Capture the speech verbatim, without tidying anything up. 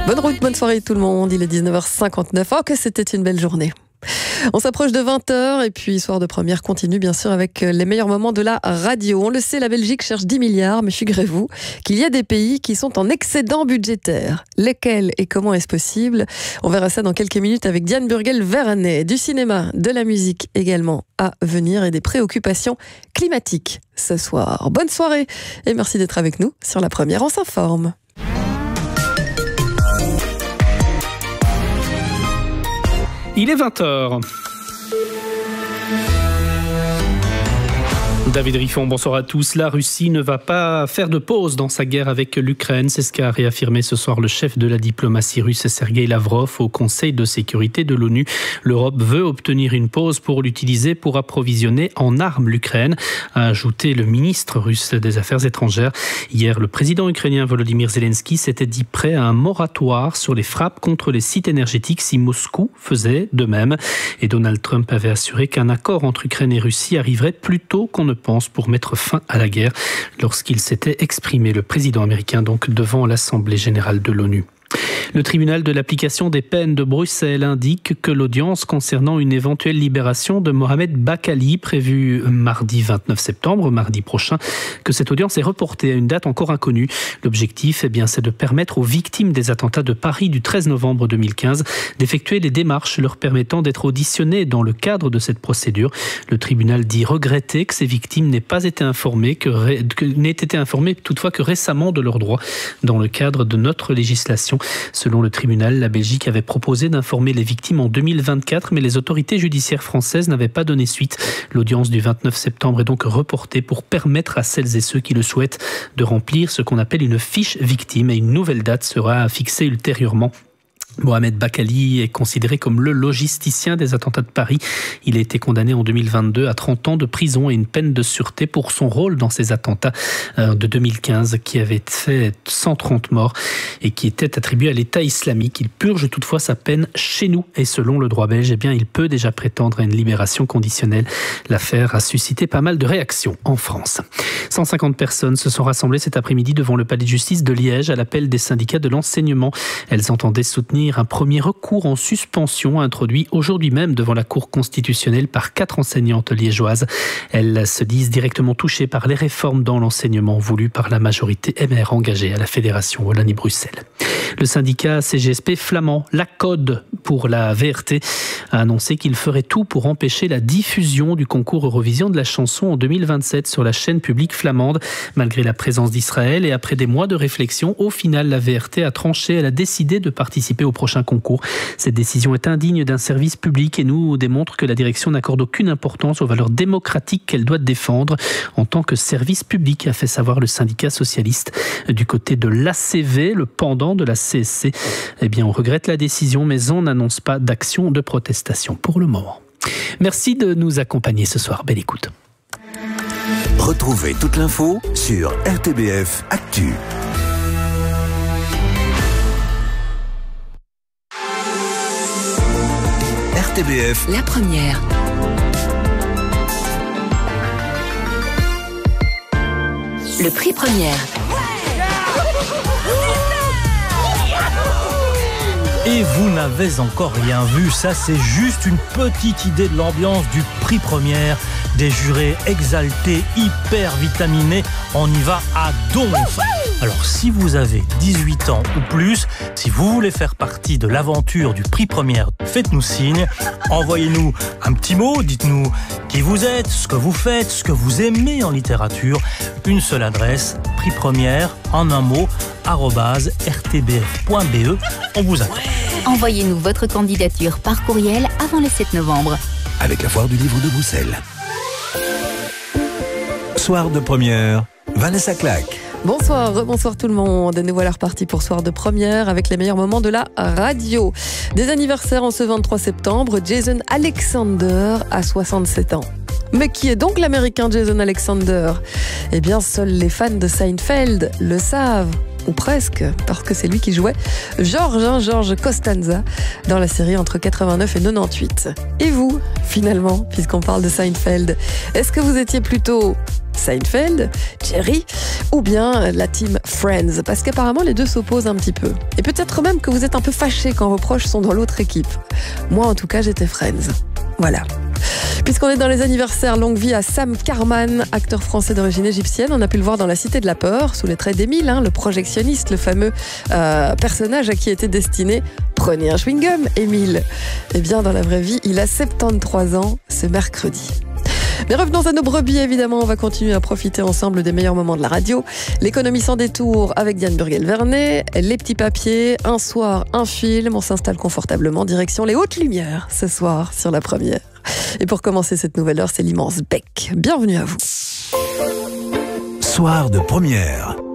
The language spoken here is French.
Bonne route, bonne soirée tout le monde. Il est dix-neuf heures cinquante-neuf. Oh, que c'était une belle journée. On s'approche de vingt heures et puis Soir de première continue bien sûr avec les meilleurs moments de la radio. On le sait, la Belgique cherche dix milliards, mais figurez-vous qu'il y a des pays qui sont en excédent budgétaire. Lesquels et comment est-ce possible? On verra ça dans quelques minutes avec Diane Burgel-Veranet. Du cinéma, de la musique également à venir et des préoccupations climatiques ce soir. Bonne soirée et merci d'être avec nous sur La Première, on s'informe. Il est vingt heures. David Riffon, bonsoir à tous. La Russie ne va pas faire de pause dans sa guerre avec l'Ukraine. C'est ce qu'a réaffirmé ce soir le chef de la diplomatie russe, Sergueï Lavrov, au Conseil de sécurité de l'ONU. L'Europe veut obtenir une pause pour l'utiliser pour approvisionner en armes l'Ukraine, a ajouté le ministre russe des Affaires étrangères. Hier, le président ukrainien Volodymyr Zelensky s'était dit prêt à un moratoire sur les frappes contre les sites énergétiques si Moscou faisait de même. Et Donald Trump avait assuré qu'un accord entre Ukraine et Russie arriverait plus tôt qu'on ne pense pour mettre fin à la guerre lorsqu'il s'était exprimé, le président américain, donc devant l'Assemblée générale de l'ONU. Le tribunal de l'application des peines de Bruxelles indique que l'audience concernant une éventuelle libération de Mohamed Bakali, prévue mardi vingt-neuf septembre, mardi prochain, que cette audience est reportée à une date encore inconnue. L'objectif, eh bien, c'est de permettre aux victimes des attentats de Paris du treize novembre deux mille quinze d'effectuer les démarches leur permettant d'être auditionnées dans le cadre de cette procédure. Le tribunal dit regretter que ces victimes n'aient pas été informées, que, ré... que n'aient été informées toutefois que récemment de leurs droits dans le cadre de notre législation. Selon le tribunal, la Belgique avait proposé d'informer les victimes en deux mille vingt-quatre, mais les autorités judiciaires françaises n'avaient pas donné suite. L'audience du vingt-neuf septembre est donc reportée pour permettre à celles et ceux qui le souhaitent de remplir ce qu'on appelle une fiche victime, et une nouvelle date sera fixée ultérieurement. Mohamed Bakali est considéré comme le logisticien des attentats de Paris. Il a été condamné en deux mille vingt-deux à trente ans de prison et une peine de sûreté pour son rôle dans ces attentats de deux mille quinze qui avaient fait cent trente morts et qui étaient attribués à l'État islamique. Il purge toutefois sa peine chez nous et selon le droit belge, eh bien, il peut déjà prétendre à une libération conditionnelle. L'affaire a suscité pas mal de réactions en France. cent cinquante personnes se sont rassemblées cet après-midi devant le palais de justice de Liège à l'appel des syndicats de l'enseignement. Elles entendaient soutenir un premier recours en suspension introduit aujourd'hui même devant la Cour constitutionnelle par quatre enseignantes liégeoises. Elles se disent directement touchées par les réformes dans l'enseignement voulues par la majorité M R engagée à la Fédération Wallonie-Bruxelles. Le syndicat C G S P flamand, la Code pour la V R T, a annoncé qu'il ferait tout pour empêcher la diffusion du concours Eurovision de la chanson en deux mille vingt-sept sur la chaîne publique flamande. Malgré la présence d'Israël et après des mois de réflexion, au final, la V R T a tranché. Elle a décidé de participer au prochain concours. Cette décision est indigne d'un service public et nous démontre que la direction n'accorde aucune importance aux valeurs démocratiques qu'elle doit défendre en tant que service public, a fait savoir le syndicat socialiste. Du côté de l'A C V, le pendant de la C S C, eh bien, on regrette la décision, mais on n'annonce pas d'action de protestation pour le moment. Merci de nous accompagner ce soir. Belle écoute. Retrouvez toute l'info sur R T B F Actu. R T B F La Première. Le prix Première. Et vous n'avez encore rien vu, ça c'est juste une petite idée de l'ambiance du prix Première. Des jurés exaltés, hyper vitaminés, on y va à donf. Alors si vous avez dix-huit ans ou plus, si vous voulez faire partie de l'aventure du prix Première, faites-nous signe, envoyez-nous un petit mot, dites-nous qui vous êtes, ce que vous faites, ce que vous aimez en littérature. Une seule adresse, prix Première, en un mot, arobase r t b f point b e. On vous attend. Envoyez-nous votre candidature par courriel avant le sept novembre. Avec la foire du livre de Bruxelles. Soir de première, Vanessa Claque. Bonsoir, rebonsoir tout le monde. Nous voilà repartis pour Soir de première avec les meilleurs moments de la radio. Des anniversaires en ce vingt-trois septembre, Jason Alexander a soixante-sept ans. Mais qui est donc l'américain Jason Alexander? Eh bien, seuls les fans de Seinfeld le savent. Ou presque, parce que c'est lui qui jouait George, hein, George Costanza, dans la série entre quatre-vingt-neuf et quatre-vingt-huit. Et vous, finalement, puisqu'on parle de Seinfeld, est-ce que vous étiez plutôt Seinfeld, Jerry, ou bien la team Friends, parce qu'apparemment les deux s'opposent un petit peu. Et peut-être même que vous êtes un peu fâchés quand vos proches sont dans l'autre équipe. Moi en tout cas j'étais Friends. Voilà. Puisqu'on est dans les anniversaires, longue vie à Sam Carman, acteur français d'origine égyptienne. On a pu le voir dans La Cité de la Peur, sous les traits d'Émile, hein, le projectionniste, le fameux euh, personnage à qui était destiné « Prenez un chewing-gum, Émile ». Eh bien, dans la vraie vie, il a soixante-treize ans ce mercredi. Mais revenons à nos brebis, évidemment, on va continuer à profiter ensemble des meilleurs moments de la radio. L'économie sans détour avec Diane Burguel-Vernet, les petits papiers, un soir, un film. On s'installe confortablement, direction les hautes lumières ce soir sur la première. Et pour commencer cette nouvelle heure, c'est l'immense Beck. Bienvenue à vous. Soir de première.